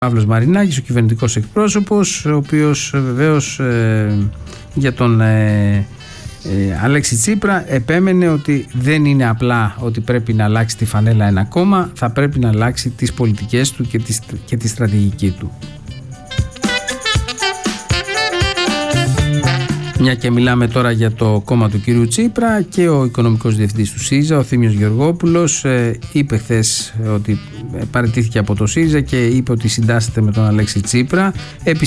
Παύλος Μαρινάκης, ο κυβερνητικός εκπρόσωπος, ο οποίος βεβαίως για τον Αλέξη Τσίπρα επέμενε ότι δεν είναι απλά ότι πρέπει να αλλάξει τη φανέλα ένα κόμμα, θα πρέπει να αλλάξει τις πολιτικές του και τη στρατηγική του. Μια και μιλάμε τώρα για το κόμμα του κυρίου Τσίπρα, και ο οικονομικός διευθυντής του ΣΥΡΙΖΑ, ο Θήμιος Γεωργόπουλος, είπε χθες ότι παραιτήθηκε από το ΣΥΡΙΖΑ και είπε ότι συντάσσεται με τον Αλέξη Τσίπρα, επί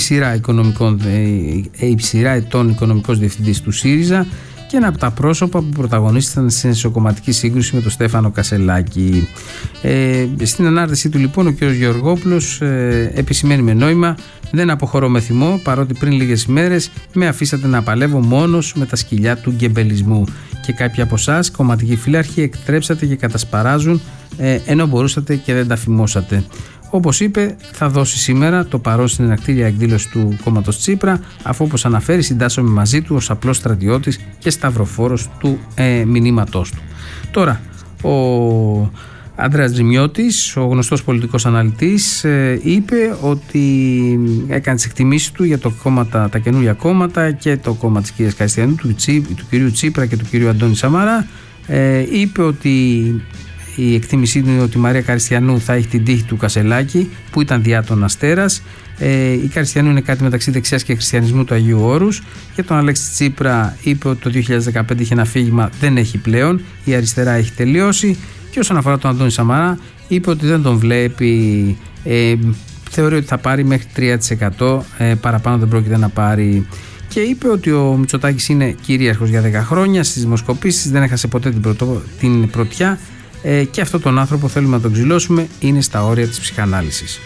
σειρά ετών οικονομικός διευθυντής του ΣΥΡΙΖΑ και ένα από τα πρόσωπα που πρωταγωνίστησαν σε εσωκομματική σύγκρουση με τον Στέφανο Κασελάκη. Στην ανάρτησή του λοιπόν ο κ. Γεωργόπουλος επισημαίνει με νόημα: δεν αποχωρώ με θυμό, παρότι πριν λίγες ημέρες με αφήσατε να παλεύω μόνος με τα σκυλιά του γκεμπελισμού. Και κάποιοι από εσάς, κομματικοί φύλαρχοι, εκτρέψατε και κατασπαράζουν ενώ μπορούσατε και δεν τα φημώσατε. Όπως είπε, θα δώσει σήμερα το παρόν στην ενακτήρια εκδήλωση του κόμματος Τσίπρα, αφού όπως αναφέρει συντάσσομαι μαζί του ως απλός στρατιώτης και σταυροφόρος του μηνύματός του. Τώρα, ο Ανδρέας Τζιμιώτης, ο γνωστός πολιτικός αναλυτής, είπε ότι έκανε τις εκτιμήσεις του για τα καινούργια κόμματα και το κόμμα της κυρίας Καριστιανού, του κυρίου Τσίπρα και του κυρίου Αντώνη Σαμαρά. Είπε ότι η εκτίμησή του είναι ότι η Μαρία Καριστιανού θα έχει την τύχη του Κασελάκη, που ήταν διά των Αστέρας. Η Καριστιανού είναι κάτι μεταξύ δεξιάς και χριστιανισμού του Αγίου Όρους. Για τον Αλέξη Τσίπρα είπε ότι το 2015 είχε ένα αφήγημα, δεν έχει πλέον, η αριστερά έχει τελειώσει. Και όσον αφορά τον Αντώνη Σαμαρά, είπε ότι δεν τον βλέπει, θεωρεί ότι θα πάρει μέχρι 3%, παραπάνω δεν πρόκειται να πάρει. Και είπε ότι ο Μητσοτάκης είναι κυρίαρχος για 10 χρόνια στις δημοσκοπήσεις, δεν έχασε ποτέ την πρωτιά, και αυτόν τον άνθρωπο θέλουμε να τον ξυλώσουμε, είναι στα όρια της ψυχανάλυσης.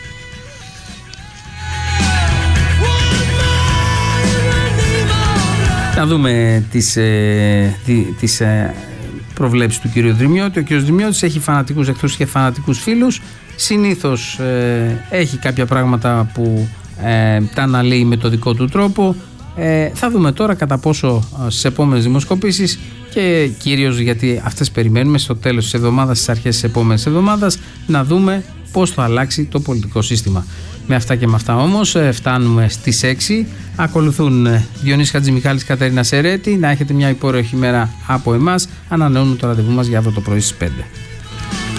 Να δούμε τις προβλέψεις του κ. Δρυμιώτη. Ο κ. Δρυμιώτης έχει φανατικούς εχθρούς και φανατικούς φίλους. Συνήθως έχει κάποια πράγματα που τα αναλύει με το δικό του τρόπο. Θα δούμε τώρα κατά πόσο στις επόμενες δημοσκοπήσεις, και κυρίως γιατί αυτές περιμένουμε στο τέλος της εβδομάδας, στις αρχές της επόμενης εβδομάδας, να δούμε πώς θα αλλάξει το πολιτικό σύστημα. Με αυτά και με αυτά όμως φτάνουμε στις 6. Ακολουθούν Διονύσης Χατζημιχάλης, Κατερίνα Σερέτη. Να έχετε μια υπέροχη μέρα από εμάς. Ανανεώνουμε το ραντεβού μας για αύριο το πρωί στις 5.